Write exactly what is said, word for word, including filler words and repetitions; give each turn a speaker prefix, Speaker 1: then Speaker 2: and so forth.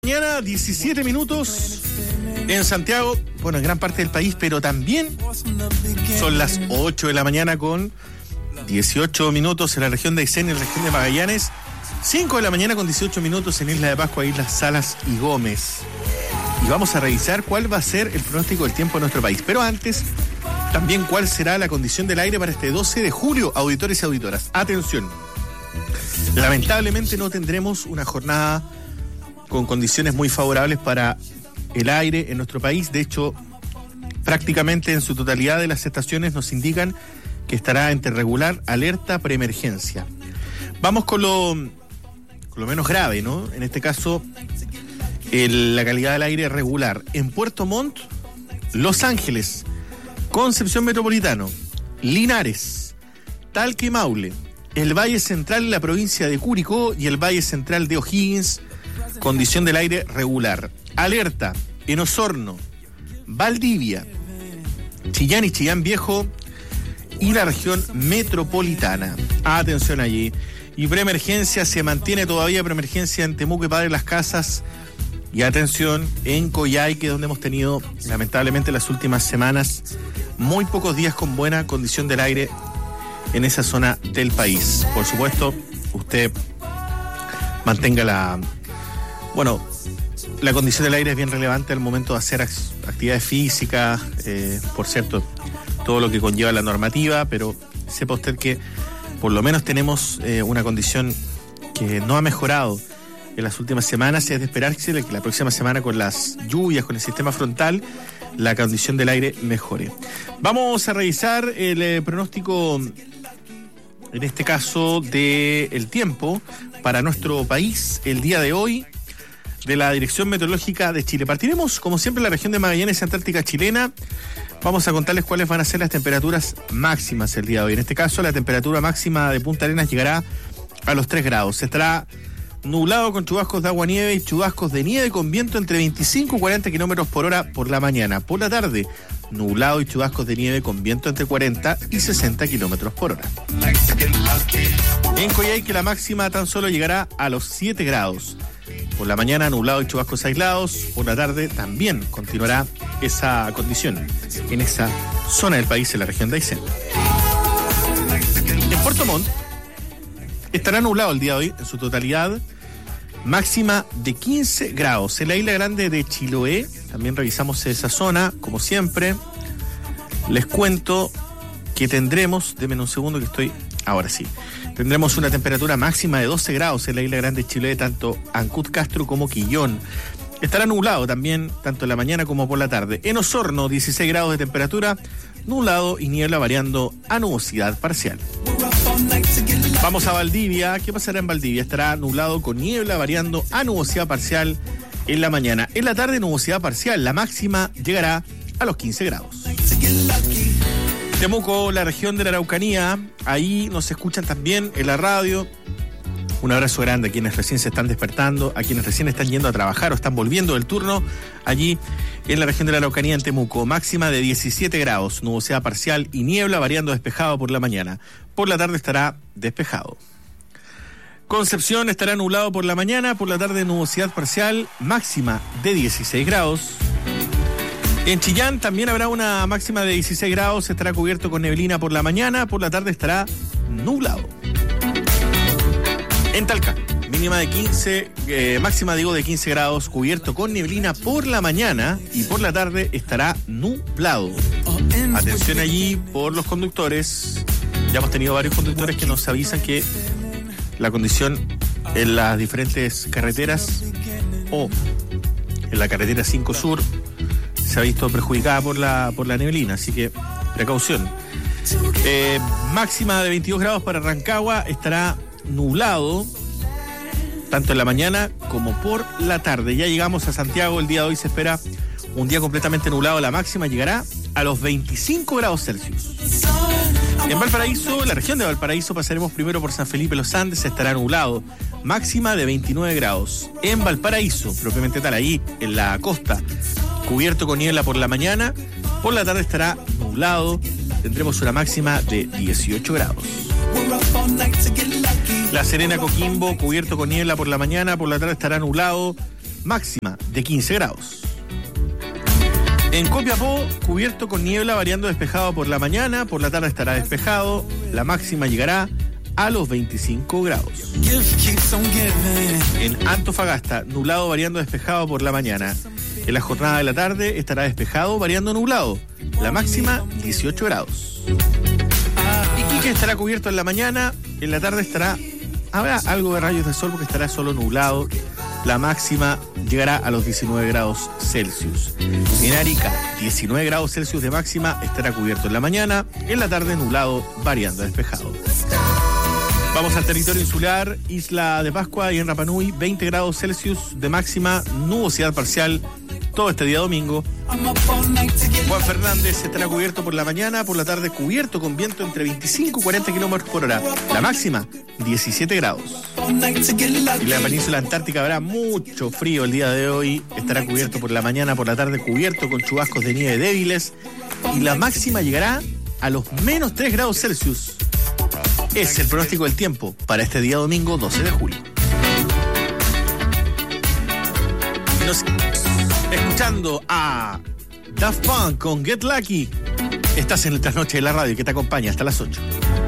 Speaker 1: Mañana, diecisiete minutos en Santiago, bueno, en gran parte del país, pero también son las ocho de la mañana con dieciocho minutos en la región de Aysén y en la región de Magallanes, cinco de la mañana con dieciocho minutos en Isla de Pascua, Islas Salas y Gómez. Y vamos a revisar cuál va a ser el pronóstico del tiempo en nuestro país. Pero antes, también cuál será la condición del aire para este doce de julio, auditores y auditoras. Atención, lamentablemente no tendremos una jornada con condiciones muy favorables para el aire en nuestro país. De hecho, prácticamente en su totalidad de las estaciones nos indican que estará entre regular, alerta, preemergencia. Vamos con lo, con lo menos grave, ¿no? En este caso, el, la calidad del aire regular. En Puerto Montt, Los Ángeles, Concepción Metropolitano, Linares, Talca y Maule, el Valle Central, la provincia de Curicó y el Valle Central de O'Higgins, condición del aire regular. Alerta en Osorno, Valdivia, Chillán y Chillán Viejo y la región metropolitana. Atención allí. Y preemergencia, se mantiene todavía preemergencia en Temuco y Padre Las Casas. Y atención en Coyhaique, donde hemos tenido lamentablemente las últimas semanas muy pocos días con buena condición del aire en esa zona del país. Por supuesto, usted mantenga la... Bueno, la condición del aire es bien relevante al momento de hacer actividades físicas, eh, por cierto, todo lo que conlleva la normativa, pero sepa usted que por lo menos tenemos eh, una condición que no ha mejorado en las últimas semanas. Es de esperarse que la próxima semana, con las lluvias, con el sistema frontal, la condición del aire mejore. Vamos a revisar el eh, pronóstico, en este caso, del tiempo para nuestro país el día de hoy, de la Dirección Meteorológica de Chile. Partiremos, como siempre, en la región de Magallanes y Antártica chilena. Vamos a contarles cuáles van a ser las temperaturas máximas el día de hoy. En este caso, la temperatura máxima de Punta Arenas llegará a los tres grados. Estará nublado con chubascos de agua-nieve y chubascos de nieve con viento entre veinticinco y cuarenta kilómetros por hora por la mañana. Por la tarde, nublado y chubascos de nieve con viento entre cuarenta y sesenta kilómetros por hora. En Coyhaique, la máxima tan solo llegará a los siete grados. Por la mañana, nublado y chubascos aislados. Por la tarde también continuará esa condición en esa zona del país, en la región de Aysén. En Puerto Montt estará nublado el día de hoy en su totalidad, máxima de quince grados. En la isla grande de Chiloé también revisamos esa zona, como siempre. Les cuento que tendremos, denme un segundo que estoy, ahora sí, tendremos una temperatura máxima de doce grados en la isla grande de Chiloé, tanto Ancud Castro como Quillón. Estará nublado también, tanto en la mañana como por la tarde. En Osorno, dieciséis grados de temperatura, nublado y niebla variando a nubosidad parcial. Vamos a Valdivia. ¿Qué pasará en Valdivia? Estará nublado con niebla variando a nubosidad parcial en la mañana. En la tarde, nubosidad parcial. La máxima llegará a los quince grados. Temuco, la región de la Araucanía, ahí nos escuchan también en la radio. Un abrazo grande a quienes recién se están despertando, a quienes recién están yendo a trabajar o están volviendo del turno, allí en la región de la Araucanía, en Temuco. Máxima de diecisiete grados, nubosidad parcial y niebla variando despejado por la mañana. Por la tarde estará despejado. Concepción estará nublado por la mañana, por la tarde nubosidad parcial, máxima de dieciséis grados. En Chillán también habrá una máxima de dieciséis grados, estará cubierto con neblina por la mañana, por la tarde estará nublado. En Talca, mínima de quince, eh, máxima digo de quince grados, cubierto con neblina por la mañana y por la tarde estará nublado. Atención allí por los conductores, ya hemos tenido varios conductores que nos avisan que la condición en las diferentes carreteras o en la carretera cinco Sur se ha visto perjudicada por la, por la neblina, así que precaución. Eh, máxima de veintidós grados para Rancagua, estará nublado tanto en la mañana como por la tarde. Ya llegamos a Santiago, el día de hoy se espera un día completamente nublado, la máxima llegará a los veinticinco grados Celsius. En Valparaíso, la región de Valparaíso, pasaremos primero por San Felipe Los Andes, estará nublado, máxima de veintinueve grados. En Valparaíso, propiamente tal, ahí en la costa, cubierto con niebla por la mañana, por la tarde estará nublado, tendremos una máxima de dieciocho grados. La Serena, Coquimbo, cubierto con niebla por la mañana, por la tarde estará nublado, máxima de quince grados. En Copiapó, cubierto con niebla, variando despejado por la mañana, por la tarde estará despejado, la máxima llegará a los veinticinco grados. En Antofagasta, nublado variando despejado por la mañana. En la jornada de la tarde estará despejado variando nublado, la máxima dieciocho grados. Iquique estará cubierto en la mañana, en la tarde estará, habrá algo de rayos de sol porque estará solo nublado. La máxima llegará a los diecinueve grados Celsius. En Arica, diecinueve grados Celsius de máxima, estará cubierto en la mañana, en la tarde nublado, variando despejado. Vamos al territorio insular, Isla de Pascua y en Rapa Nui, veinte grados Celsius de máxima, nubosidad parcial todo este día domingo. Juan Fernández estará cubierto por la mañana, por la tarde cubierto con viento entre veinticinco y cuarenta kilómetros por hora. La máxima, diecisiete grados. En la península antártica habrá mucho frío el día de hoy. Estará cubierto por la mañana, por la tarde cubierto con chubascos de nieve débiles. Y la máxima llegará a los menos tres grados Celsius. Es el pronóstico del tiempo para este día domingo doce de julio. Nos escuchando a Daft Punk con Get Lucky. Estás en el Trasnoche de la Radio que te acompaña hasta las ocho.